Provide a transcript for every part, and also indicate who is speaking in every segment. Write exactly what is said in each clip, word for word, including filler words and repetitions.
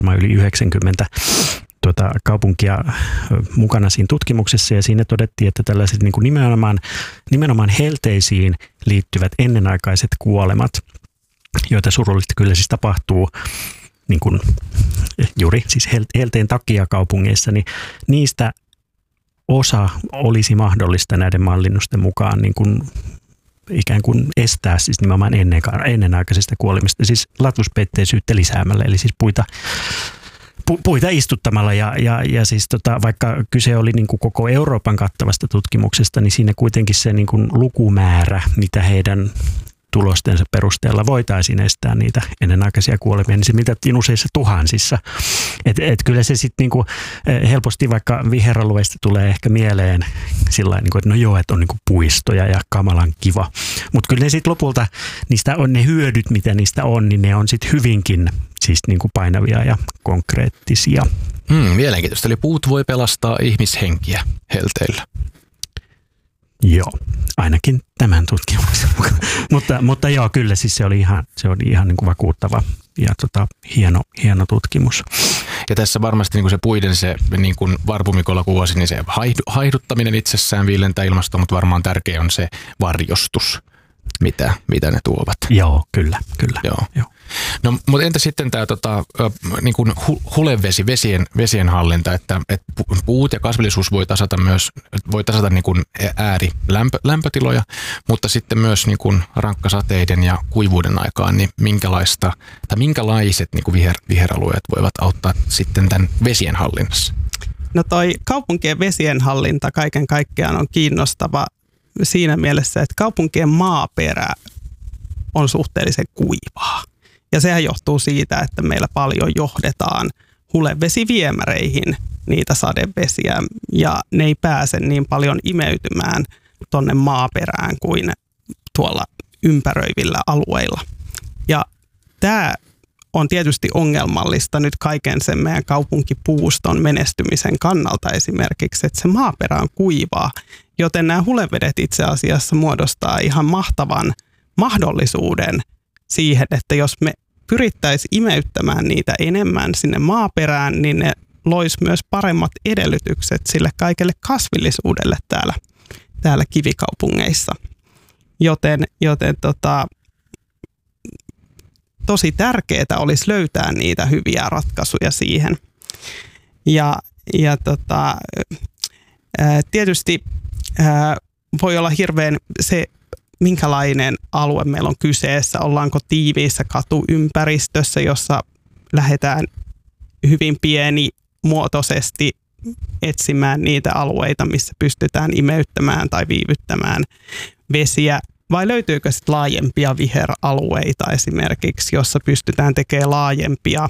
Speaker 1: yli yhdeksänkymmentä tuota, kaupunkia mukana siinä tutkimuksessa, ja siinä todettiin, että tällaiset niin kuin nimenomaan, nimenomaan helteisiin liittyvät ennenaikaiset kuolemat, joita surullisesti kyllä siis tapahtuu niin kuin juuri siis helteen takia kaupungeissa, niin niistä osa olisi mahdollista näiden mallinnusten mukaan niin kuin ikään kuin estää siis nimenomaan ennen, ennenaikaisista kuolemista, siis latuspeitteisyyttä lisäämällä, eli siis puita, pu, puita istuttamalla, ja, ja, ja siis tota, vaikka kyse oli niin kuin koko Euroopan kattavasta tutkimuksesta, niin siinä kuitenkin se niin kuin lukumäärä, mitä heidän tulostensa perusteella voitaisiin estää niitä ennenaikaisia kuolemia, niin se mitattiin useissa tuhansissa. Et, et kyllä se sitten niinku, helposti vaikka viheralueista tulee ehkä mieleen sillain, niinku, että no joo, että on niinku puistoja ja kamalan kiva. Mutta kyllä ne sitten lopulta, niistä on ne hyödyt, mitä niistä on, niin ne on sitten hyvinkin siis niinku painavia ja konkreettisia.
Speaker 2: Hmm, mielenkiintoista. Eli puut voi pelastaa ihmishenkiä helteillä.
Speaker 1: Joo, ainakin tämän tutkimuksen mukaan. mutta, mutta joo, kyllä siis se oli ihan, se oli ihan niin kuin vakuuttava ja tota, hieno, hieno tutkimus.
Speaker 2: Ja tässä varmasti niin kuin se puiden, se, niin kuin Varpu Mikola kuvasi, niin se haihduttaminen itsessään viilentää ilmastoa, mutta varmaan tärkeä on se varjostus, mitä, mitä ne tuovat.
Speaker 1: Joo, kyllä, kyllä.
Speaker 2: Joo.
Speaker 1: Joo.
Speaker 2: No, mutta entä sitten tämä tota, niin kuin hulevesi, vesien, vesien hallinta, että, että puut ja kasvillisuus voi tasata myös, voi tasata niin kuin äärilämpötiloja, mutta sitten myös niin kuin rankkasateiden ja kuivuuden aikaan, niin minkälaista, tai minkälaiset niin kuin viher, viheralueet voivat auttaa sitten tämän vesien hallinnassa?
Speaker 3: No toi kaupunkien vesien hallinta kaiken kaikkiaan on kiinnostava siinä mielessä, että kaupunkien maaperä on suhteellisen kuivaa. Ja sehän johtuu siitä, että meillä paljon johdetaan hulevesiviemäreihin niitä sadevesiä, ja ne ei pääse niin paljon imeytymään tonne maaperään kuin tuolla ympäröivillä alueilla. Ja tämä on tietysti ongelmallista nyt kaiken sen meidän kaupunkipuuston menestymisen kannalta esimerkiksi, että se maaperä on kuivaa, joten nämä hulevedet itse asiassa muodostaa ihan mahtavan mahdollisuuden siihen, että jos me pyrittäisiin imeyttämään niitä enemmän sinne maaperään, niin ne loisi myös paremmat edellytykset sille kaikelle kasvillisuudelle täällä, täällä kivikaupungeissa. Joten, joten tota, tosi tärkeää olisi löytää niitä hyviä ratkaisuja siihen. Ja, ja tota, ää, tietysti ää, voi olla hirveän se, minkälainen alue meillä on kyseessä. Ollaanko tiiviissä katuympäristössä, jossa lähdetään hyvin pienimuotoisesti etsimään niitä alueita, missä pystytään imeyttämään tai viivyttämään vesiä. Vai löytyykö sitten laajempia viheralueita esimerkiksi, jossa pystytään tekemään laajempia,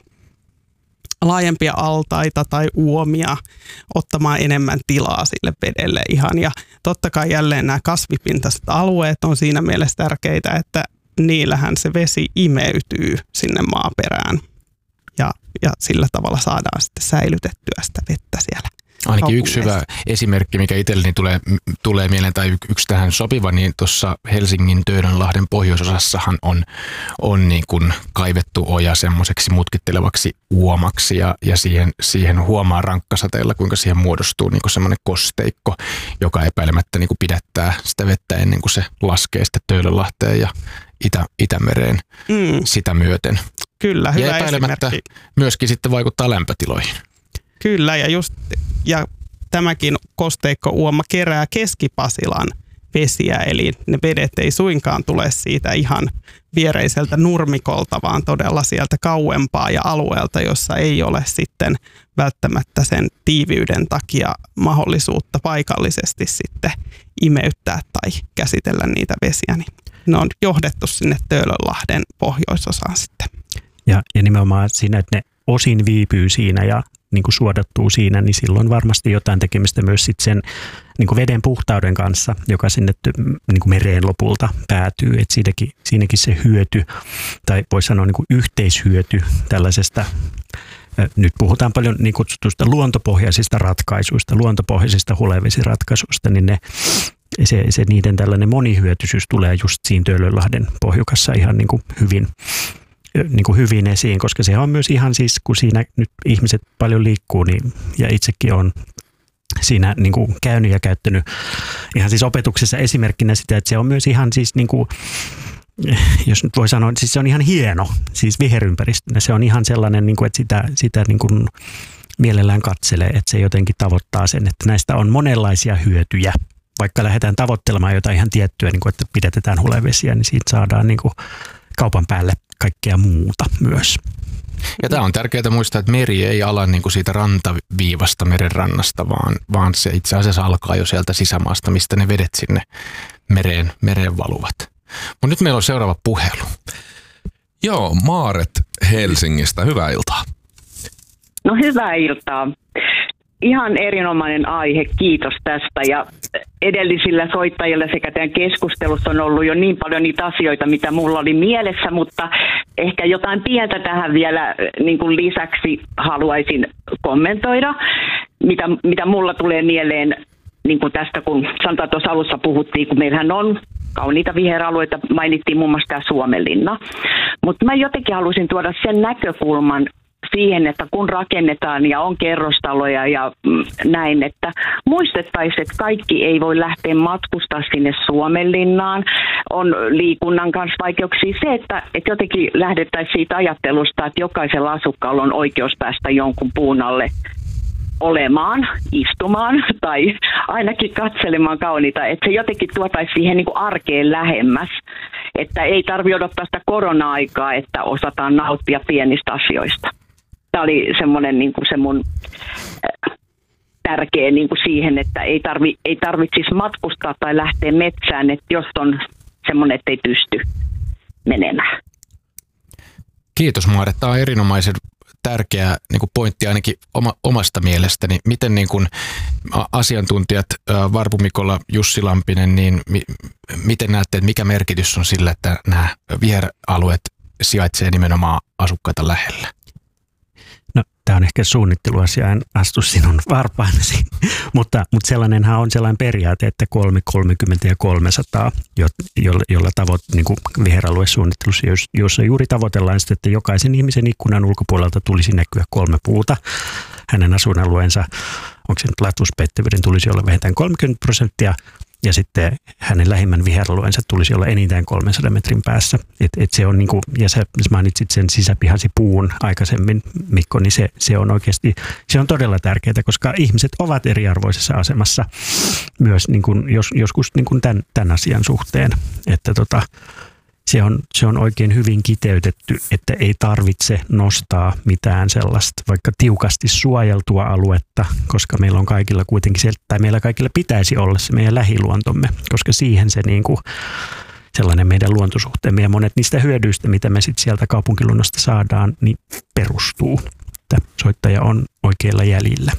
Speaker 3: laajempia altaita tai uomia, ottamaan enemmän tilaa sille vedelle ihan. Ja totta kai jälleen nämä kasvipintaiset alueet on siinä mielessä tärkeitä, että niillähän se vesi imeytyy sinne maaperään. Ja, ja sillä tavalla saadaan sitten säilytettyä sitä vettä siellä.
Speaker 2: Ainakin yksi hyvä esimerkki, mikä itselleni tulee, tulee mieleen, tai yksi tähän sopiva, niin tuossa Helsingin Töölönlahden pohjoisosassahan on, on niin kuin kaivettu oja semmoiseksi mutkittelevaksi uomaksi, ja, ja siihen, siihen huomaa rankkasateella, kuinka siihen muodostuu niin kuin semmoinen kosteikko, joka epäilemättä niin kuin pidättää sitä vettä ennen kuin se laskee sitten Töölönlahteen ja Itä, Itämereen mm. sitä myöten.
Speaker 3: Kyllä, hyvä
Speaker 2: ja epäilemättä
Speaker 3: esimerkki.
Speaker 2: Myöskin sitten vaikuttaa lämpötiloihin.
Speaker 3: Kyllä, ja, just, ja tämäkin kosteikkouoma kerää Keski-Pasilan vesiä, eli ne vedet ei suinkaan tule siitä ihan viereiseltä nurmikolta, vaan todella sieltä kauempaa ja alueelta, jossa ei ole sitten välttämättä sen tiiviyden takia mahdollisuutta paikallisesti sitten imeyttää tai käsitellä niitä vesiä. Niin ne on johdettu sinne Töölönlahden pohjoisosaan sitten.
Speaker 1: Ja, ja nimenomaan siinä, että ne osin viipyy siinä ja niin kuin suodattuu siinä, niin silloin varmasti jotain tekemistä myös sit sen niin kuin veden puhtauden kanssa, joka sinne niin kuin mereen lopulta päätyy. Et siinäkin, siinäkin se hyöty, tai voisi sanoa niin kuin yhteishyöty tällaisesta, nyt puhutaan paljon niin kutsutusta luontopohjaisista ratkaisuista, luontopohjaisista hulevesiratkaisuista, niin ne, se, se niiden tällainen monihyötyisyys tulee just siinä Töölönlahden pohjukassa ihan niin kuin hyvin, niin kuin hyvin esiin, koska se on myös ihan siis, kun siinä nyt ihmiset paljon liikkuu, niin, ja itsekin on siinä niin kuin käynyt ja käyttänyt ihan siis opetuksessa esimerkkinä sitä, että se on myös ihan siis niin kuin, jos nyt voi sanoa, siis se on ihan hieno, siis viherympäristönä. Se on ihan sellainen, niin kuin, että sitä, sitä niin kuin mielellään katselee, että se jotenkin tavoittaa sen, että näistä on monenlaisia hyötyjä. Vaikka lähdetään tavoittelemaan jotain ihan tiettyä, niin kuin, että pidetään hulevesiä, niin siitä saadaan niin kuin kaupan päälle kaikkea muuta myös.
Speaker 2: Ja tämä on tärkeää muistaa, että meri ei ala niin kuin siitä rantaviivasta merenrannasta, vaan, vaan se itse asiassa alkaa jo sieltä sisämaasta, mistä ne vedet sinne mereen, mereen valuvat. Mutta nyt meillä on seuraava puhelu.
Speaker 4: Joo, Maaret Helsingistä. Hyvää iltaa.
Speaker 5: No hyvää iltaa. Ihan erinomainen aihe, kiitos tästä. Ja edellisillä soittajilla sekä tämän keskustelussa on ollut jo niin paljon niitä asioita, mitä mulla oli mielessä, mutta ehkä jotain pientä tähän vielä niin kuin lisäksi haluaisin kommentoida, mitä, mitä mulla tulee mieleen niin kuin tästä, kun sanotaan tuossa alussa puhuttiin, kun meillähän on kauniita viheralueita, mainittiin muun muassa tämä Suomenlinna. Mutta mä jotenkin haluaisin tuoda sen näkökulman siihen, että kun rakennetaan ja on kerrostaloja ja näin, että muistettaisiin, että kaikki ei voi lähteä matkustaa sinne Suomenlinnaan. On liikunnan kanssa vaikeuksia se, että, että jotenkin lähdettäisiin siitä ajattelusta, että jokaisella asukkaalla on oikeus päästä jonkun puun alle olemaan, istumaan tai ainakin katselemaan kauniita, että se jotenkin tuotaisi siihen niin kuin arkeen lähemmäs, että ei tarvitse odottaa sitä korona-aikaa, että osataan nauttia pienistä asioista. Tämä oli semmoinen niin kuin se mun äh, tärkeä niin kuin siihen, että ei, tarvi, ei tarvitsisi matkustaa tai lähteä metsään, että jos on semmoinen, että ei pysty menemään.
Speaker 2: Kiitos Maaret. Tämä on erinomaisen tärkeä niin kuin pointti ainakin oma, omasta mielestäni. Miten niin kuin asiantuntijat Varpu Mikola, Jussi Lampinen, niin mi, miten näette, että mikä merkitys on sillä, että nämä viheralueet sijaitsee nimenomaan asukkaita lähellä?
Speaker 1: No, tämä on ehkä suunnitteluasia, en astu sinun varpaanesi, mutta, mutta sellainenhan on sellainen periaate, että kolme, kolmekymmentä ja kolmesataa, jolla, jolla tavoit, niin kuin viheraluesuunnittelussa, jossa juuri tavoitellaan sitä, että jokaisen ihmisen ikkunan ulkopuolelta tulisi näkyä kolme puuta. Hänen asuinalueensa, onko se nyt latvuspeittävyyden, tulisi olla vähintään kolmekymmentä prosenttia, ja sitten hänen lähimmän viheralueensa tulisi olla enintään kolmensadan metrin päässä. Et, et se on niin kuin, ja sä mainitsit sen sisäpihasi puun aikaisemmin, Mikko, niin se, se on oikeasti, se on todella tärkeää, koska ihmiset ovat eriarvoisessa asemassa myös niin kuin, jos, joskus niin kuin tämän, tämän asian suhteen. Että tota, se on, se on oikein hyvin kiteytetty, että ei tarvitse nostaa mitään sellaista vaikka tiukasti suojeltua aluetta, koska meillä on kaikilla kuitenkin, se, tai meillä kaikilla pitäisi olla se meidän lähiluontomme, koska siihen se niin kuin sellainen meidän luontosuhteemme ja monet niistä hyödyistä, mitä me sitten sieltä kaupunkiluonnosta saadaan, niin perustuu. Että soittaja on oikeilla jäljillä.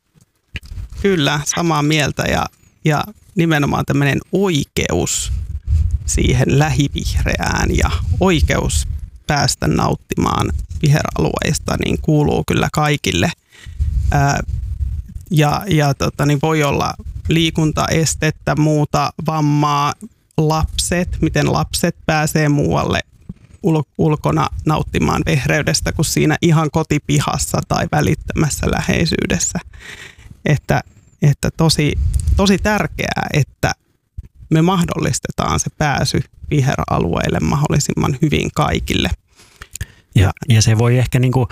Speaker 3: Kyllä, samaa mieltä ja, ja nimenomaan tämmöinen oikeus siihen lähivihreään ja oikeus päästä nauttimaan viheralueista niin kuuluu kyllä kaikille. Ää, ja ja tota, niin voi olla liikuntaestettä, muuta vammaa, lapset, miten lapset pääsee muualle ul- ulkona nauttimaan vihreydestä kuin siinä ihan kotipihassa tai välittömässä läheisyydessä. Että, että tosi, tosi tärkeää, että me mahdollistetaan se pääsy viheralueille mahdollisimman hyvin kaikille.
Speaker 1: Ja, ja se voi ehkä niinku,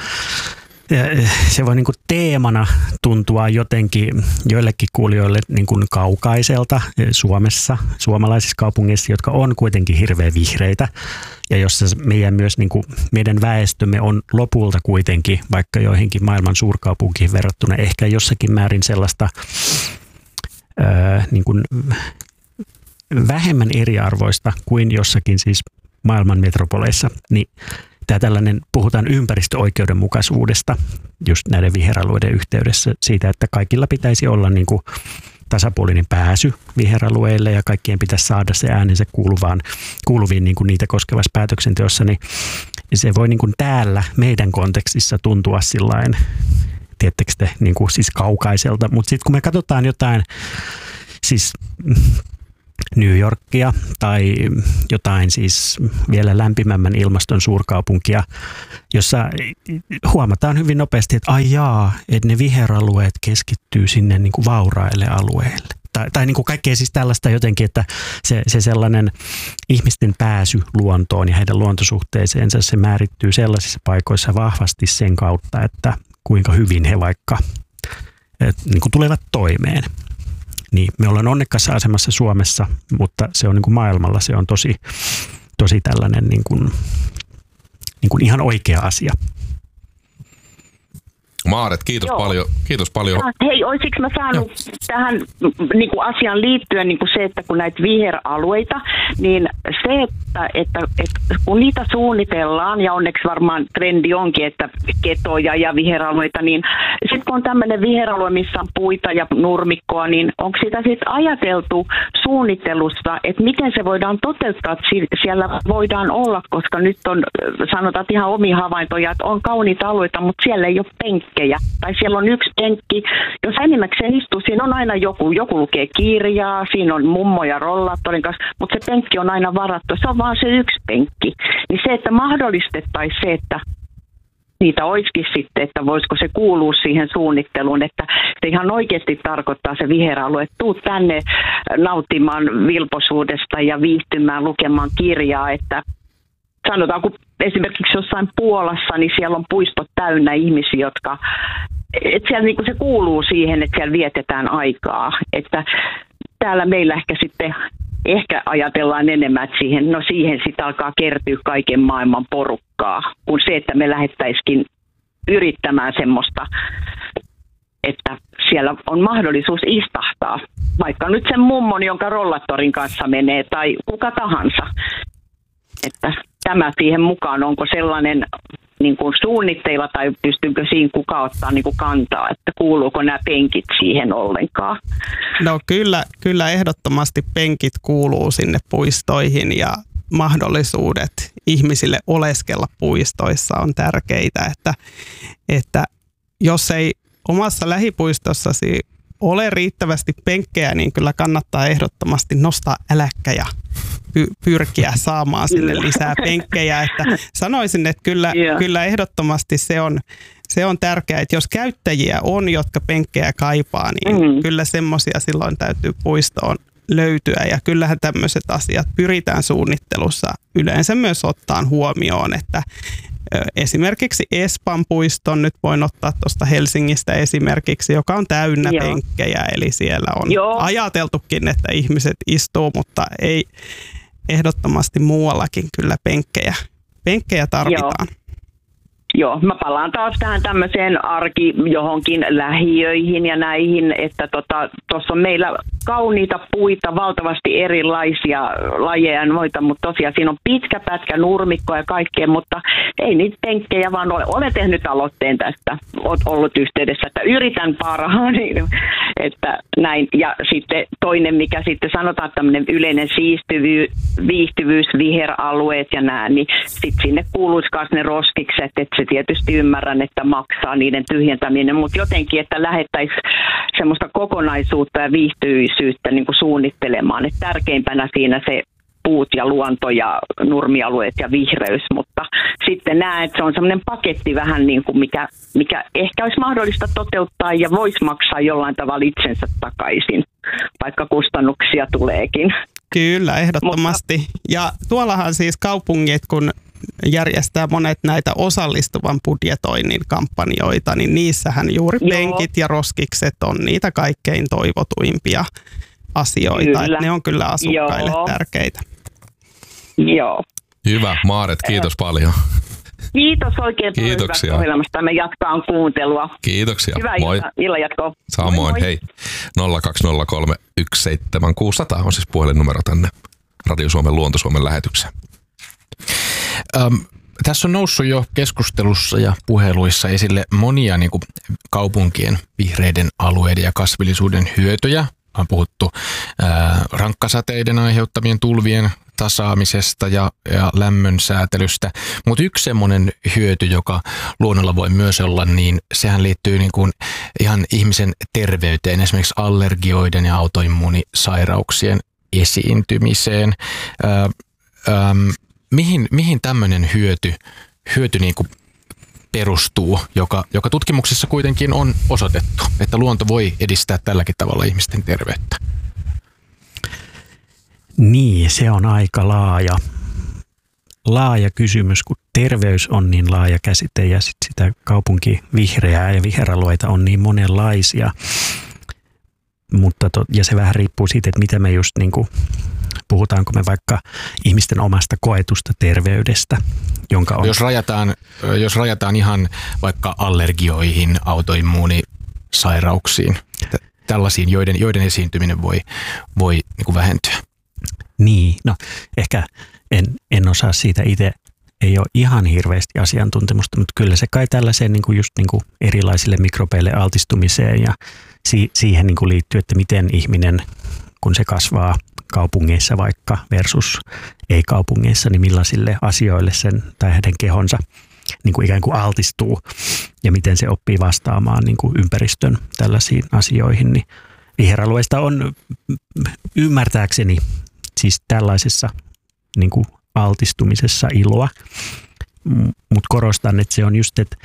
Speaker 1: se voi niinku teemana tuntua jotenkin joillekin kuulijoille niinku kaukaiselta Suomessa, suomalaisissa kaupungeissa, jotka on kuitenkin hirveän vihreitä. Ja jossa meidän myös niinku, meidän väestömme on lopulta kuitenkin, vaikka joihinkin maailman suurkaupunkiin verrattuna, ehkä jossakin määrin sellaista öö, niinku, vähemmän eriarvoista kuin jossakin siis maailman metropoleissa, niin tämä tällainen, puhutaan ympäristöoikeudenmukaisuudesta just näiden viheralueiden yhteydessä siitä, että kaikilla pitäisi olla niin kuin tasapuolinen pääsy viheralueille ja kaikkien pitäisi saada se äänensä kuuluvaan, kuuluviin niin kuin niitä koskevassa päätöksenteossa, niin se voi niin kuin täällä meidän kontekstissa tuntua sillain, tiedättekö te, niin kuin siis kaukaiselta, mutta sitten kun me katsotaan jotain, siis New Yorkia tai jotain siis vielä lämpimämmän ilmaston suurkaupunkia, jossa huomataan hyvin nopeasti, että ai jaa, että ne viheralueet keskittyy sinne niin kuin vauraille alueille. Tai, tai niin kuin kaikkea siis tällaista jotenkin, että se, se sellainen ihmisten pääsy luontoon ja heidän luontosuhteeseensa, se määrittyy sellaisissa paikoissa vahvasti sen kautta, että kuinka hyvin he vaikka et, niin kuin tulevat toimeen. Niin, me ollaan onnekkaassa asemassa Suomessa, mutta se on niin kuin maailmalla, se on tosi, tosi tällainen niin kuin, niin kuin ihan oikea asia.
Speaker 4: Maaret, kiitos
Speaker 5: Joo.
Speaker 4: paljon. Kiitos paljon.
Speaker 5: Hei, olisiko mä saanut Joo. tähän niin kuin asiaan liittyen niin kuin se, että kun näitä viheralueita, niin se, että, että, että kun niitä suunnitellaan, ja onneksi varmaan trendi onkin, että ketoja ja viheralueita, niin sitten kun on tämmöinen viheralue, missä on puita ja nurmikkoa, niin onko sitä sitten ajateltu suunnittelussa, että miten se voidaan toteuttaa, että siellä voidaan olla, koska nyt on, sanotaan ihan omia havaintoja, että on kauniita alueita, mutta siellä ei ole penkkiä. Tai siellä on yksi penkki, jos enimmäkseen istuu, siinä on aina joku, joku lukee kirjaa, siinä on mummo ja rollaattorin kanssa, mutta se penkki on aina varattu, se on vaan se yksi penkki. Niin se, että mahdollistettaisiin se, että niitä olisikin sitten, että voisiko se kuulua siihen suunnitteluun, että se ihan oikeasti tarkoittaa se viheralue, että tuu tänne nauttimaan vilpoisuudesta ja viihtymään, lukemaan kirjaa, että sanotaan, kun esimerkiksi jossain Puolassa, niin siellä on puistot täynnä ihmisiä, jotka, että siellä niin kuin se kuuluu siihen, että siellä vietetään aikaa. Että täällä meillä ehkä sitten, ehkä ajatellaan enemmän, että siihen, no siihen sitten alkaa kertyä kaiken maailman porukkaa, kuin se, että me lähettäisikin yrittämään semmoista, että siellä on mahdollisuus istahtaa. Vaikka nyt sen mummon, jonka rollattorin kanssa menee, tai kuka tahansa. Että tämä siihen mukaan, onko sellainen niin kuin suunnitteilla tai pystyykö siinä kuka ottaa niin kuin kantaa, että kuuluuko nämä penkit siihen ollenkaan?
Speaker 3: No kyllä, kyllä ehdottomasti penkit kuuluu sinne puistoihin ja mahdollisuudet ihmisille oleskella puistoissa on tärkeitä, että, että jos ei omassa lähipuistossasi ole riittävästi penkkejä, niin kyllä kannattaa ehdottomasti nostaa äläkkä ja pyrkiä saamaan sinne lisää penkkejä. Että sanoisin, että kyllä, yeah. kyllä ehdottomasti se on, se on tärkeää, että jos käyttäjiä on, jotka penkkejä kaipaa, niin mm. kyllä semmoisia silloin täytyy puistoon löytyä. Ja kyllähän tämmöiset asiat pyritään suunnittelussa yleensä myös ottaan huomioon, että esimerkiksi Espan puiston, nyt voin ottaa tuosta Helsingistä esimerkiksi, joka on täynnä Joo. penkkejä, eli siellä on Joo. ajateltukin, että ihmiset istuu, mutta ei ehdottomasti muuallakin kyllä penkkejä, penkkejä tarvitaan.
Speaker 5: Joo. Joo, mä palaan taas tähän tämmöiseen arki johonkin lähiöihin ja näihin, että tuossa tota, on meillä kauniita puita, valtavasti erilaisia lajeja ja noita, mutta tosiaan siinä on pitkä pätkä nurmikkoa ja kaikkea, mutta ei niitä penkkejä vaan ole. Olen tehnyt aloitteen tästä, olet ollut yhteydessä, että yritän parhaani, että näin. Ja sitten toinen, mikä sitten sanotaan tämmöinen yleinen siistyvyys, viihtyvyys, viheralueet ja nää, niin sitten sinne kuuluisi myös ne roskikset, että se tietysti ymmärrän, että maksaa niiden tyhjentäminen, mutta jotenkin, että lähettäisiin semmoista kokonaisuutta ja viihtyisyyttä niin kuin suunnittelemaan. Että tärkeimpänä siinä se puut ja luonto ja nurmialueet ja vihreys, mutta sitten näen, että se on semmoinen paketti vähän niin kuin mikä, mikä ehkä olisi mahdollista toteuttaa ja voisi maksaa jollain tavalla itsensä takaisin, vaikka kustannuksia tuleekin.
Speaker 3: Kyllä, ehdottomasti. Mutta, ja tuollahan siis kaupungit, kun järjestää monet näitä osallistuvan budjetoinnin kampanjoita, niin niissähän juuri Joo. penkit ja roskikset on niitä kaikkein toivotuimpia asioita. Että ne on kyllä asukkaille Joo. tärkeitä.
Speaker 5: Joo.
Speaker 4: Hyvä. Maaret, kiitos paljon.
Speaker 5: Kiitos oikein paljon
Speaker 4: Kiitoksia.
Speaker 5: ohjelmasta. Me jatkaa kuuntelua.
Speaker 4: Kiitoksia.
Speaker 5: Hyvää
Speaker 4: Moi.
Speaker 5: illan jatkoa.
Speaker 4: Samoin. Moi, moi. Hei. nolla kaksi nolla kolme yksi seitsemän kuusi nolla nolla on siis puhelinnumero tänne Radio Suomen Luonto Suomen lähetykseen.
Speaker 2: Ähm, tässä on noussut jo keskustelussa ja puheluissa esille monia niin kuin kaupunkien vihreiden alueiden ja kasvillisuuden hyötyjä. On puhuttu ää, rankkasateiden aiheuttamien tulvien tasaamisesta ja, ja lämmön säätelystä. Mutta yksi semmoinen hyöty, joka luonnolla voi myös olla, niin sehän liittyy niin kuin ihan ihmisen terveyteen, esimerkiksi allergioiden ja autoimmuunisairauksien esiintymiseen. Ö, ö, mihin mihin tämmöinen hyöty, hyöty niin kuin perustuu, joka, joka tutkimuksissa kuitenkin on osoitettu, että luonto voi edistää tälläkin tavalla ihmisten terveyttä?
Speaker 1: Niin, se on aika laaja, laaja kysymys, kun terveys on niin laaja käsite ja sit sitä kaupunkivihreää ja viheralueita on niin monenlaisia. Mutta to, ja se vähän riippuu siitä, että mitä me just niin kuin, puhutaanko me vaikka ihmisten omasta koetusta terveydestä, jonka on...
Speaker 2: Jos rajataan, jos rajataan ihan vaikka allergioihin, autoimmuunisairauksiin, tällaisiin, joiden, joiden esiintyminen voi, voi niin kuin vähentyä.
Speaker 1: Niin, no ehkä en, en osaa siitä itse, ei ole ihan hirveästi asiantuntemusta, mutta kyllä se kai tällaiseen niin kuin just niin kuin erilaisille mikrobeille altistumiseen ja si, siihen niin kuin liittyy, että miten ihminen, kun se kasvaa kaupungeissa vaikka versus ei-kaupungeissa, niin millaisille asioille sen tai hänen kehonsa niin kuin ikään kuin altistuu ja miten se oppii vastaamaan niin kuin ympäristön tällaisiin asioihin, niin viheralueista on ymmärtääkseni siis tällaisessa niin kuin altistumisessa iloa, mutta korostan, että se on just, että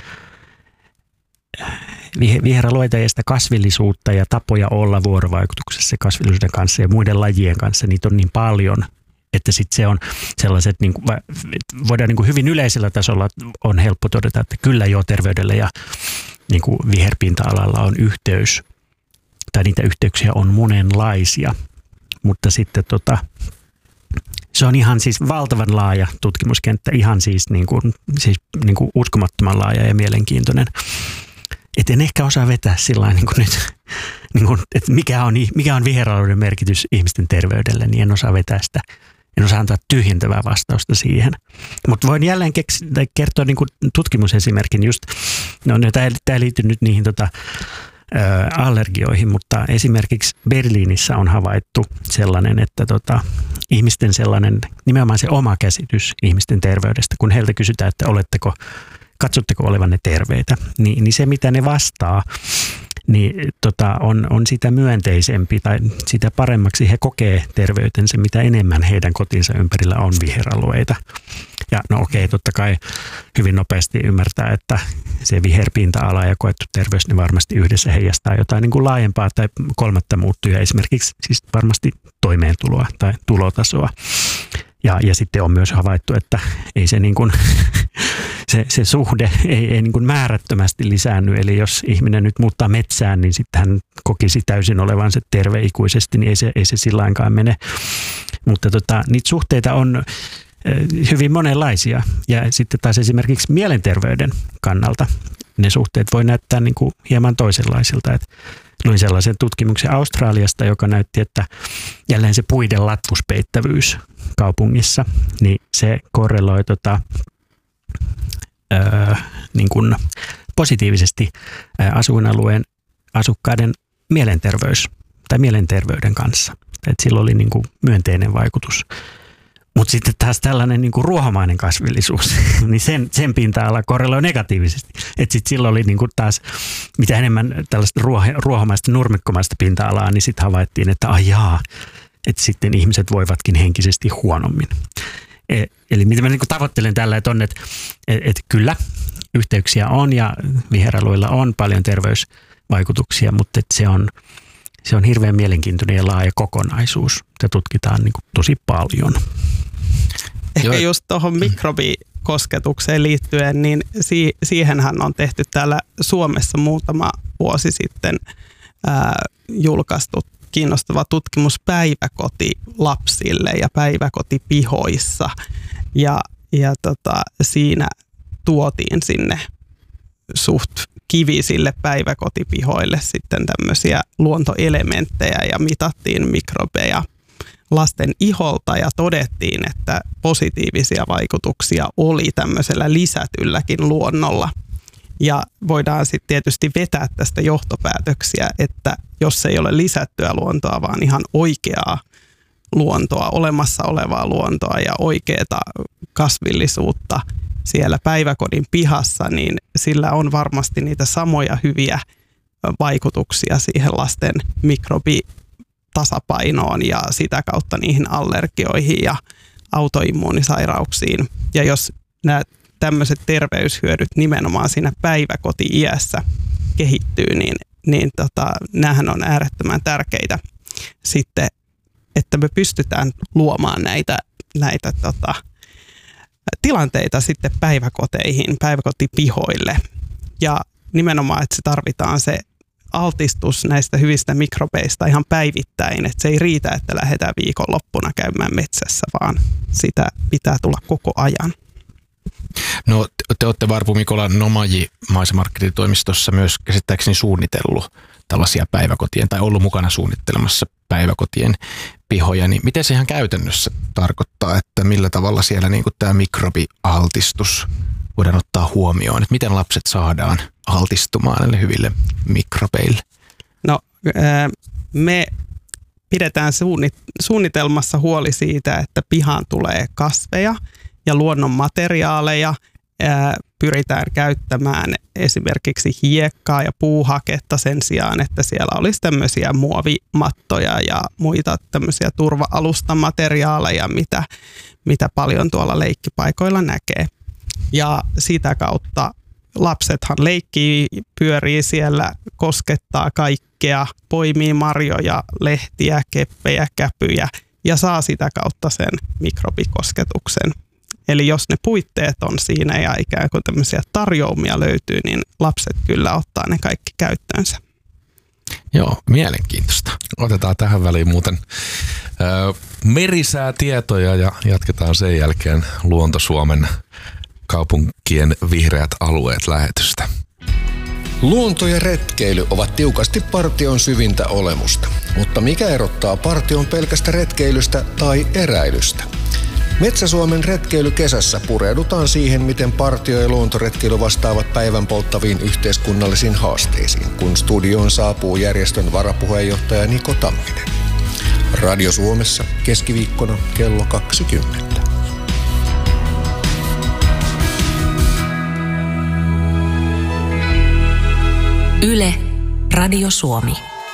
Speaker 1: viheralueita ja sitä kasvillisuutta ja tapoja olla vuorovaikutuksessa kasvillisuuden kanssa ja muiden lajien kanssa, niitä on niin paljon, että sitten se on sellaiset, niin kuin, voidaan niin kuin hyvin yleisellä tasolla on helppo todeta, että kyllä jo terveydellä ja niin kuin viherpinta-alalla on yhteys, tai niitä yhteyksiä on monenlaisia, mutta sitten tota, se on ihan siis valtavan laaja tutkimuskenttä, ihan siis, niin kuin, siis niin kuin uskomattoman laaja ja mielenkiintoinen. Et en ehkä osaa vetää sillä niin kuin nyt, niin kuin, että mikä on, mikä on viheralueiden merkitys ihmisten terveydelle, niin en osaa vetää sitä. En osaa antaa tyhjentävää vastausta siihen. Mutta voin jälleen keksi, tai kertoa niin kuin tutkimusesimerkin just, no tämä ei liity nyt niihin tota, ä, allergioihin, mutta esimerkiksi Berliinissä on havaittu sellainen, että tota, ihmisten sellainen, nimenomaan se oma käsitys ihmisten terveydestä, kun heiltä kysytään, että oletteko katsotteko olevanne terveitä, niin, niin se mitä ne vastaa, niin tota, on, on sitä myönteisempi tai sitä paremmaksi he kokee terveytensä, mitä enemmän heidän kotinsa ympärillä on viheralueita. Ja no okei, totta kai hyvin nopeasti ymmärtää, että se viherpinta-ala ja koettu terveys, niin varmasti yhdessä heijastaa jotain niin kuin laajempaa tai kolmatta muuttuja, esimerkiksi siis varmasti toimeentuloa tai tulotasoa. Ja, ja sitten on myös havaittu, että ei se, niin kuin, se, se suhde ei, ei niin kuin määrättömästi lisäänny. Eli jos ihminen nyt muuttaa metsään, niin sitten hän kokisi täysin olevansa terve ikuisesti, niin ei se, ei se sillä lainkaan mene. Mutta tota, niitä suhteita on hyvin monenlaisia. Ja sitten taas esimerkiksi mielenterveyden kannalta ne suhteet voi näyttää niin kuin hieman toisenlaisilta. Et luin sellaisen tutkimuksen Australiasta, joka näytti, että jälleen se puiden latvuspeittävyys kaupungissa, niin se korreloi tota, öö, niin kuin positiivisesti asuinalueen asukkaiden mielenterveys tai mielenterveyden kanssa. Et sillä oli niin kuin myönteinen vaikutus. Mutta sitten taas tällainen niin kuin ruohomainen kasvillisuus, niin sen, sen pinta-ala korreloi negatiivisesti. Että sitten silloin oli niin kuin taas, mitä enemmän tällaista ruoho, ruohomaista, nurmikkomaista pinta-alaa, niin sitten havaittiin, että ajaa, että sitten ihmiset voivatkin henkisesti huonommin. E, eli mitä mä niin kuin tavoittelen tällä, että on, että et, et kyllä yhteyksiä on ja viheralueilla on paljon terveysvaikutuksia, mutta se on, se on hirveän mielenkiintoinen ja laaja kokonaisuus. Sitä tutkitaan niin kuin tosi paljon.
Speaker 3: Ehkä just tuohon mikrobikosketukseen liittyen, niin si- siihenhän on tehty täällä Suomessa muutama vuosi sitten ää, julkaistu kiinnostava tutkimus päiväkotilapsille ja päiväkotipihoissa. Ja, ja tota, siinä tuotiin sinne suht kivisille päiväkotipihoille sitten tämmöisiä luontoelementtejä ja mitattiin mikrobeja lasten iholta ja todettiin, että positiivisia vaikutuksia oli tämmöisellä lisätylläkin luonnolla. Ja voidaan sitten tietysti vetää tästä johtopäätöksiä, että jos ei ole lisättyä luontoa, vaan ihan oikeaa luontoa, olemassa olevaa luontoa ja oikeaa kasvillisuutta siellä päiväkodin pihassa, niin sillä on varmasti niitä samoja hyviä vaikutuksia siihen lasten mikrobi tasapainoon ja sitä kautta niihin allergioihin ja autoimmuunisairauksiin. Ja jos nämä tämmöiset terveyshyödyt nimenomaan siinä päiväkoti-iässä kehittyy, niin, niin tota, näähän on äärettömän tärkeitä sitten, että me pystytään luomaan näitä, näitä tota, tilanteita sitten päiväkoteihin, päiväkotipihoille. Ja nimenomaan, että se tarvitaan se altistus näistä hyvistä mikrobeista ihan päivittäin, että se ei riitä, että lähdetään viikonloppuna käymään metsässä, vaan sitä pitää tulla koko ajan.
Speaker 2: No te olette Varpu Mikola Nomaji maisemarkkinointitoimistossa myös käsittääkseni suunnitellut tällaisia päiväkotien tai ollut mukana suunnittelemassa päiväkotien pihoja, niin miten se ihan käytännössä tarkoittaa, että millä tavalla siellä niin kuin tämä mikrobialtistus voidaan ottaa huomioon, että miten lapset saadaan altistumaan näille hyville mikrobeille?
Speaker 3: No me pidetään suunnitelmassa huoli siitä, että pihaan tulee kasveja ja luonnon materiaaleja. Pyritään käyttämään esimerkiksi hiekkaa ja puuhaketta sen sijaan, että siellä olisi tämmöisiä muovimattoja ja muita tämmöisiä turva-alustamateriaaleja, mitä, mitä paljon tuolla leikkipaikoilla näkee. Ja sitä kautta lapsethan leikkii, pyörii siellä, koskettaa kaikkea, poimii marjoja, lehtiä, keppejä, käpyjä ja saa sitä kautta sen mikrobikosketuksen. Eli jos ne puitteet on siinä ja ikään kuin tämmöisiä tarjoumia löytyy, niin lapset kyllä ottaa ne kaikki käyttöönsä.
Speaker 2: Joo, mielenkiintoista.
Speaker 4: Otetaan tähän väliin muuten ö, merisäätietoja ja jatketaan sen jälkeen Luonto-Suomen kaupunkien vihreät alueet -lähetystä.
Speaker 6: Luonto ja retkeily ovat tiukasti partion syvintä olemusta, mutta mikä erottaa partion pelkästä retkeilystä tai eräilystä? Metsä-Suomen retkeilykesässä pureudutaan siihen, miten partio ja luontoretkeily vastaavat päivän polttaviin yhteiskunnallisiin haasteisiin, kun studioon saapuu järjestön varapuheenjohtaja Niko Tamminen. Radio Suomessa keskiviikkona kello kaksikymmentä.
Speaker 7: Yle, Radio Suomi.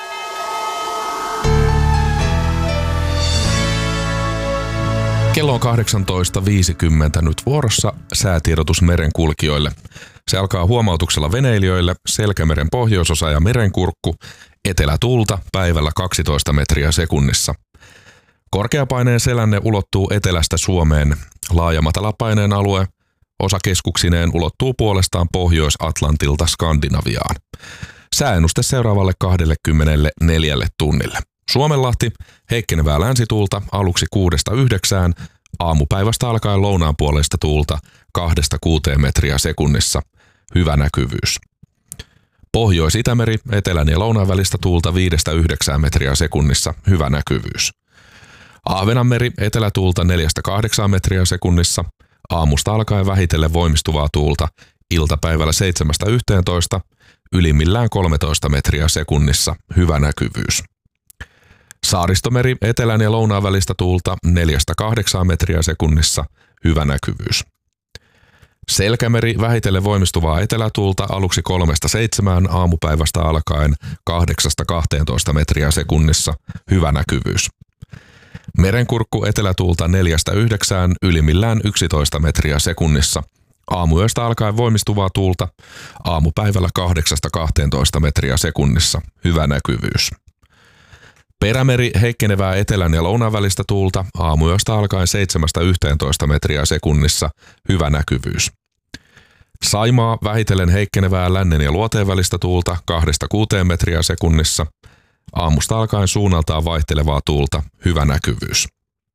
Speaker 4: Kello on kahdeksantoista viisikymmentä nyt vuorossa säätiedotus merenkulkijoille. Se alkaa huomautuksella veneilijöille, Selkämeren pohjoisosa ja merenkurkku, etelätuulta päivällä kaksitoista metriä sekunnissa. Korkeapaineen selänne ulottuu etelästä Suomeen, laaja matalapaineen alue osakeskuksineen ulottuu puolestaan Pohjois-Atlantilta Skandinaviaan. Sääennuste seuraavalle kaksikymmentäneljä tunnille. Suomenlahti, heikkenevää länsituulta aluksi kuudesta yhdeksään, aamupäivästä alkaen lounaanpuoleista tuulta kahdesta kuuteen metriä sekunnissa, hyvä näkyvyys. Pohjois-Itämeri, etelän ja lounaan välistä tuulta viidestä yhdeksään metriä sekunnissa, hyvä näkyvyys. Ahvenanmeri, etelätuulta neljästä kahdeksaan metriä sekunnissa, aamusta alkaen vähitellen voimistuvaa tuulta, iltapäivällä seitsemästä yhteentoista, ylimmillään kolmetoista metriä sekunnissa, hyvä näkyvyys. Saaristomeri, etelän ja lounaan välistä tuulta neljästä kahdeksaan metriä sekunnissa, hyvä näkyvyys. Selkämeri, vähitellen voimistuvaa etelätuulta aluksi kolmesta seitsemään, aamupäivästä alkaen kahdeksasta kahteentoista metriä sekunnissa, hyvä näkyvyys. Merenkurkku, etelätuulta neljästä yhdeksään, ylimmillään yksitoista metriä sekunnissa, aamuyöstä alkaen voimistuvaa tuulta, aamupäivällä kahdeksasta kahteentoista metriä sekunnissa, hyvä näkyvyys. Perämeri, heikkenevää etelän ja lounaan välistä tuulta, aamuyöstä alkaen seitsemästä yhteentoista metriä sekunnissa, hyvä näkyvyys. Saimaa, vähitellen heikkenevää lännen ja luoteen välistä tuulta, kahdesta kuuteen metriä sekunnissa, aamusta alkaen suunnaltaan vaihtelevaa tuulta, hyvä näkyvyys.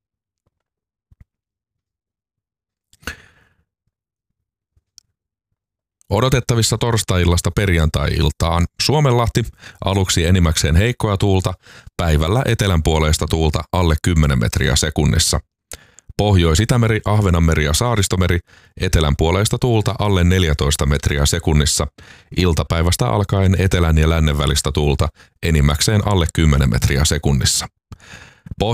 Speaker 4: Odotettavissa torstai-illasta perjantai-iltaan Suomenlahti, aluksi enimmäkseen heikkoa tuulta, päivällä etelänpuoleista tuulta alle kymmenen metriä sekunnissa. Pohjois-Itämeri, Ahvenanmeri ja Saaristomeri, etelänpuoleista tuulta alle neljätoista metriä sekunnissa. Iltapäivästä alkaen etelän ja lännen välistä tuulta enimmäkseen alle kymmenen metriä sekunnissa.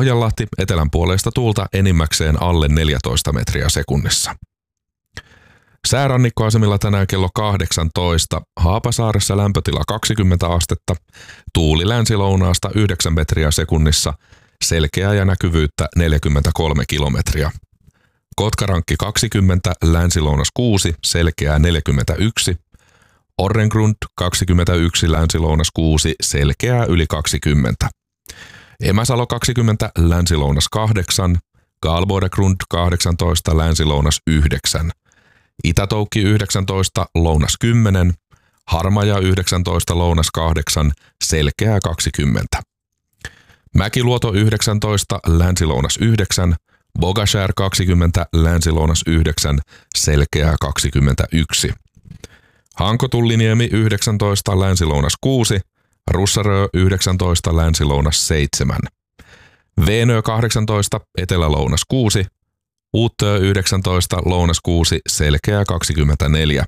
Speaker 4: Pohjanlahti, etelänpuoleista tuulta enimmäkseen alle neljätoista metriä sekunnissa. Säärannikkoasemilla tänään kello kahdeksantoista. Haapasaaressa lämpötila kaksikymmentä astetta, tuuli länsi-lounaasta yhdeksän metriä sekunnissa, selkeää ja näkyvyyttä neljäkymmentäkolme kilometriä. Kotkarankki kaksikymmentä, länsi-lounas kuusi, selkeää neljäkymmentäyksi. Orrengrund kaksikymmentäyksi, länsi-lounas kuusi, selkeää yli kaksikymmentä. Emäsalo kaksikymmentä, länsi-lounas kahdeksan, Galboregrund kahdeksantoista, länsi-lounas yhdeksän. Itätoukki yhdeksäntoista, lounas kymmenen, Harmaja yhdeksäntoista, lounas kahdeksan, selkeää kaksikymmentä. Mäkiluoto yhdeksäntoista, länsi-lounas yhdeksän, Bogashär kaksikymmentä, länsi-lounas yhdeksän, selkeää kaksikymmentäyksi. Hanko-Tulliniemi yhdeksäntoista, länsi-lounas kuusi, Russarö yhdeksäntoista, länsi-lounas seitsemän. Veenö kahdeksantoista, etelä-lounas kuusi, Uutö yhdeksäntoista, lounas kuusi, selkeää kaksikymmentäneljä.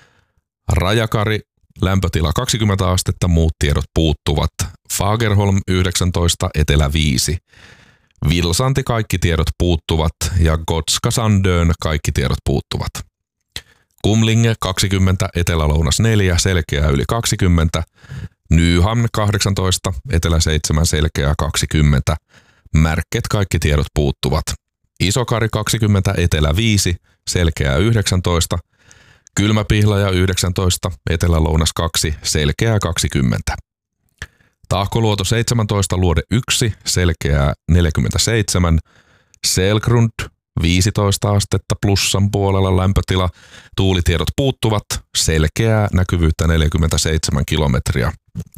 Speaker 4: Rajakari, lämpötila kaksikymmentä astetta, muut tiedot puuttuvat. Fagerholm yhdeksäntoista, etelä viisi. Vilsanti kaikki tiedot puuttuvat ja Gotska Sandön kaikki tiedot puuttuvat. Kumlinge kaksikymmentä, etelä-lounas neljä, selkeää yli kaksikymmentä. Nyhamn kahdeksantoista, etelä seitsemän, selkeää kaksikymmentä. Märket kaikki tiedot puuttuvat. Isokari kaksikymmentä, etelä viisi, selkeää yhdeksäntoista. Kylmäpihlaja yhdeksäntoista, etelä-lounas kaksi, selkeää kaksikymmentä. Tahkoluoto seitsemäntoista, luode yksi, selkeää neljäkymmentäseitsemän. Selgrund viisitoista astetta plussan puolella lämpötila, tuulitiedot puuttuvat, selkeää näkyvyyttä neljäkymmentäseitsemän kilometriä.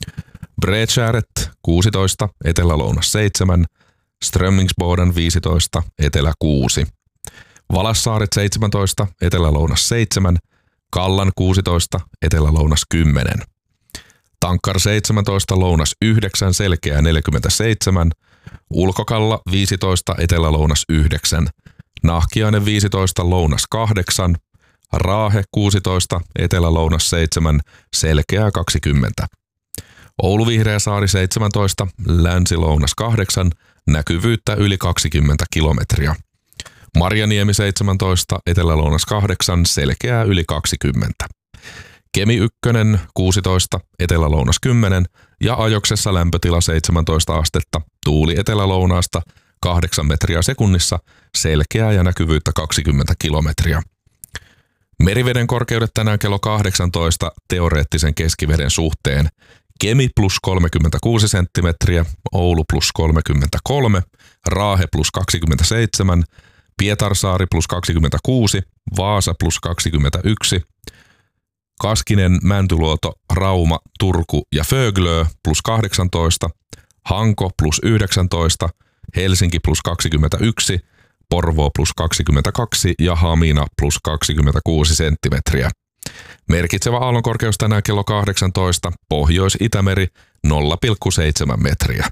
Speaker 4: Bredskäret kuusitoista, etelä-lounas seitsemän, Strömmingsboden viisitoista, etelä kuusi. Valassaaret seitsemäntoista, etelä-lounas seitsemän, Kallan kuusitoista, etelä-lounas kymmenen. Tankkar seitsemäntoista, lounas yhdeksän, selkeää neljäkymmentäseitsemän, Ulkokalla viisitoista, etelä-lounas yhdeksän, Nahkiainen viisitoista, lounas kahdeksan, Raahe kuusitoista, etelä-lounas seitsemän, selkeää kaksikymmentä. Oulu Vihreäsaari seitsemäntoista, länsi-lounas kahdeksan, näkyvyyttä yli kaksikymmentä kilometriä. Marjaniemi seitsemäntoista, etelä-lounas kahdeksan, selkeää yli kaksikymmentä. Kemi yksi kuusitoista, etelä-lounas kymmenen ja Ajoksessa lämpötila seitsemäntoista astetta, tuuli etelä-lounaasta kahdeksan metriä sekunnissa, selkeää ja näkyvyyttä kaksikymmentä kilometriä. Meriveden korkeudet tänään kello kahdeksantoista teoreettisen keskiveden suhteen. Kemi plus kolmekymmentäkuusi senttimetriä, Oulu plus kolmekymmentäkolme, Raahe plus kaksikymmentäseitsemän, Pietarsaari plus kaksikymmentäkuusi, Vaasa plus kaksikymmentäyksi, Kaskinen, Mäntyluoto, Rauma, Turku ja Föglö plus kahdeksantoista, Hanko plus yhdeksäntoista, Helsinki plus kaksikymmentäyksi, Porvoo plus kaksikymmentäkaksi ja Hamina plus kaksikymmentäkuusi senttimetriä. Merkitsevä aallonkorkeus tänään kello kahdeksantoista, Pohjois-Itämeri nolla pilkku seitsemän metriä.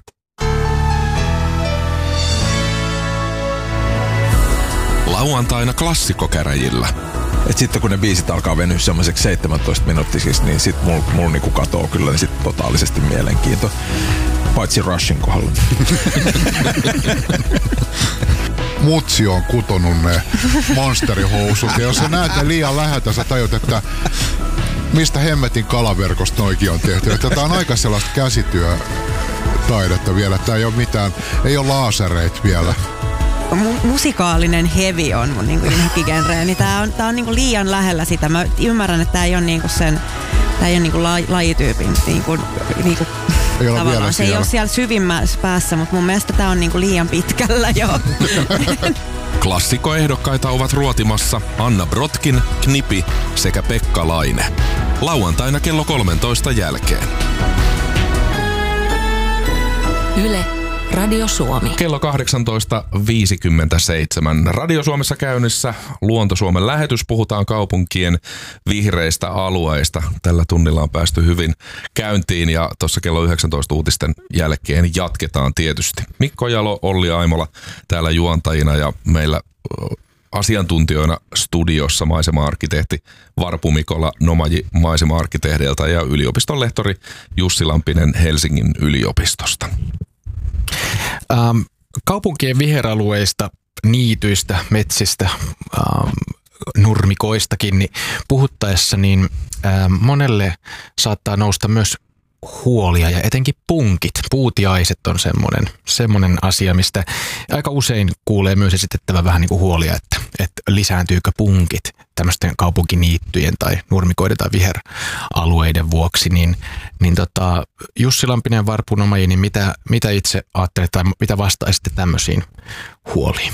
Speaker 4: Lauantaina klassikkokäräjillä.
Speaker 8: Et sitten kun ne biisit alkaa venyä semmoiseksi seitsemäntoista minuuttisiksi, niin sit mulla mul niinku katoo kyllä niin sit totaalisesti mielenkiinto. Paitsi Rushin kohdalla.
Speaker 9: Mutsi on kutonut ne monsterihousut. Ja jos sä näet ne liian läheltä, sä tajut, että mistä hemmetin kalaverkosta noikin on tehty. Että tää on aika sellaista käsityötaidetta vielä. Tää ei ole mitään, ei ole laasereita vielä.
Speaker 10: Mu- musikaalinen heavy on mun niinku lempigenre, niin tää on, tää on niinku liian lähellä sitä. Mä ymmärrän, että tää ei ole niinku sen, tää ei ole niinku la- lajityypin niinku, niinku
Speaker 9: ei ole
Speaker 10: tavallaan.
Speaker 9: vielä
Speaker 10: se ei ole siellä syvimmässä päässä, mutta mun mielestä tää on niinku liian pitkällä jo.
Speaker 4: Klassikkoehdokkaita ovat ruotimassa Anna Brotkin, Knipi sekä Pekka Laine. Lauantaina kello kolmentoista jälkeen.
Speaker 7: Yle, Radio Suomi.
Speaker 4: Kello kahdeksantoista viisikymmentäseitsemän. Radio Suomessa käynnissä Luonto Suomen lähetys. Puhutaan kaupunkien vihreistä alueista. Tällä tunnilla on päästy hyvin käyntiin ja tuossa kello yhdeksäntoista uutisten jälkeen jatketaan tietysti. Mikko Jalo, Olli Aimola täällä juontajina ja meillä asiantuntijoina studiossa maisema-arkkitehti Varpu Mikola Nomaji maisema-arkkitehdiltä ja yliopiston lehtori Jussi Lampinen Helsingin yliopistosta.
Speaker 2: Ähm, kaupunkien viheralueista, niityistä, metsistä, ähm, nurmikoistakin, niin puhuttaessa niin ää, monelle saattaa nousta myös huolia ja etenkin punkit, puutiaiset on semmoinen, semmoinen asia, mistä aika usein kuulee myös esitettävä vähän niin kuin huolia, että, että lisääntyykö punkit tämmöisten kaupunkiniittyjen tai nurmikoiden tai viheralueiden vuoksi, niin, niin tota, Jussi Lampinen ja Varpu Nomaji, niin mitä, mitä itse ajattelet tai mitä vastaisitte tämmöisiin huoliin?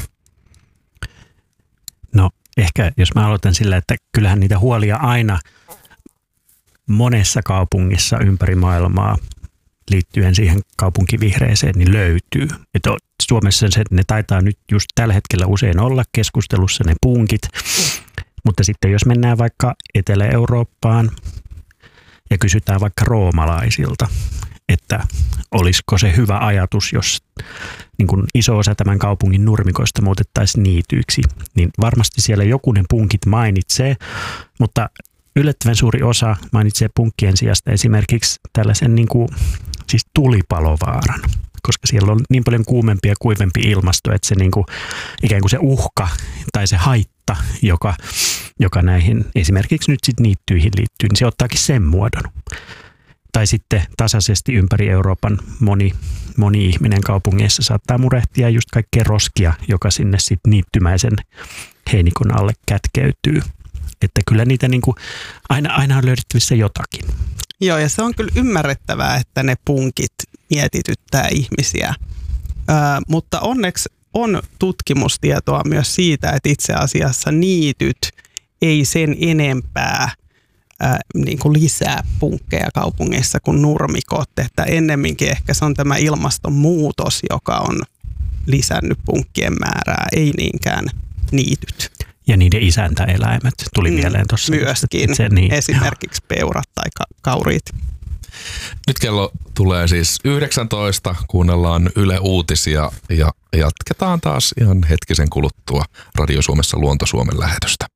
Speaker 1: No ehkä jos mä aloitan sillä, että kyllähän niitä huolia aina monessa kaupungissa ympäri maailmaa liittyen siihen kaupunkivihreeseen niin löytyy. Että Suomessa se, ne taitaa nyt just tällä hetkellä usein olla keskustelussa ne punkit, mutta sitten jos mennään vaikka Etelä-Eurooppaan ja kysytään vaikka roomalaisilta, että olisiko se hyvä ajatus, jos niin kun iso osa tämän kaupungin nurmikoista muutettaisiin niityiksi, niin varmasti siellä jokunen punkit mainitsee, mutta yllättävän suuri osa mainitsee punkkien sijasta esimerkiksi tällaisen niin kuin, siis tulipalovaaran, koska siellä on niin paljon kuumempi ja kuivempi ilmasto, että se niin kuin, ikään kuin se uhka tai se haitta, joka, joka näihin esimerkiksi nyt sit niittyihin liittyy, niin se ottaakin sen muodon. Tai sitten tasaisesti ympäri Euroopan moni, moni ihminen kaupungeissa saattaa murehtia just kaikkea roskia, joka sinne sitten niittymäisen heinikon alle kätkeytyy. Että kyllä niitä niin kuin, aina, aina on löydettävissä jotakin.
Speaker 3: Joo, ja se on kyllä ymmärrettävää, että ne punkit mietityttää ihmisiä. Ö, mutta onneksi on tutkimustietoa myös siitä, että itse asiassa niityt ei sen enempää ö, niin kuin lisää punkkeja kaupungeissa kuin nurmikot. Että ennemminkin ehkä se on tämä ilmastonmuutos, joka on lisännyt punkkien määrää, ei niinkään niityt.
Speaker 1: Ja niiden isäntäeläimet tuli mm, mieleen tuossa.
Speaker 3: Myöskin, se, niin. Esimerkiksi peurat tai ka- kauriit.
Speaker 4: Nyt kello tulee siis yhdeksäntoista, kuunnellaan Yle Uutisia ja jatketaan taas ihan hetkisen kuluttua Radio Suomessa Luonto Suomen lähetystä.